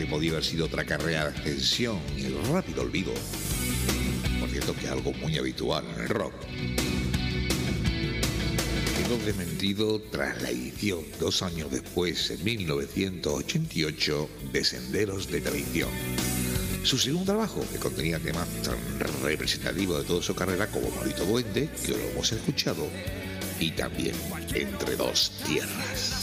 podía haber sido otra carrera de ascensión y el rápido olvido. Por cierto, que algo muy habitual en el rock. Quedó desmentido tras la edición 2 años después, en 1988, de Senderos de Traición. Su segundo trabajo, que contenía temas tan representativos de toda su carrera como Maldito Duende, que lo hemos escuchado, y también Entre dos tierras.